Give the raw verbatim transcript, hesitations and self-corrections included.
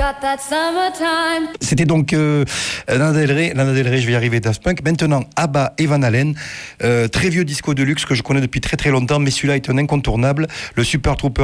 C'était donc euh, Lana Del Rey, Lana Del Rey, je vais y arriver, Daft Punk. Maintenant, ABBA et Van Halen, euh, très vieux disco de luxe que je connais depuis très très longtemps, mais celui-là est un incontournable, le Super Trooper